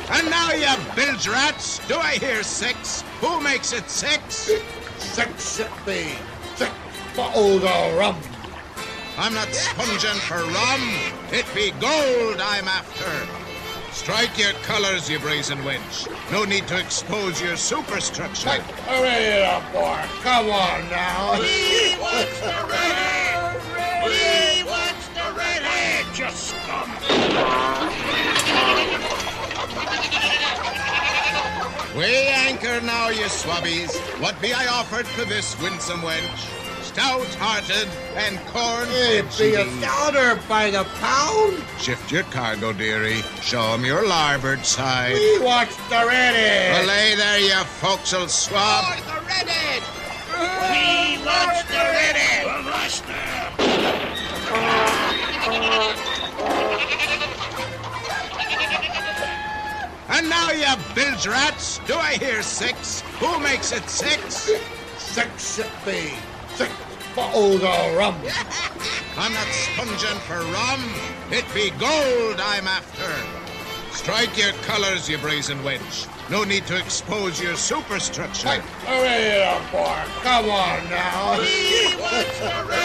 And now, you bilge rats, do I hear six? Who makes it six? Six it be. 6 bottles of rum. I'm not sponging for rum. It be gold I'm after. Strike your colours, you brazen wench. No need to expose your superstructure. Hurry it up, boy. Come on now. He wants the redhead! He wants the redhead, you scum! Weigh anchor now, you swabbies. What be I offered for this winsome wench? Stout-hearted and corn. It be $1 by the pound. Shift your cargo, dearie. Show 'em your larboard side. We watch the redhead. Belay there, you forecastle swab. Oh, the redhead! He wants the redhead! The master! And now, you bilge rats, do I hear six? Who makes it six? 6 it be. 6 bottles of rum. I'm not sponging for rum. It be gold I'm after. Strike your colours, you brazen wench. No need to expose your superstructure. Hurry it up, boy. Come on now. He wants the redhead!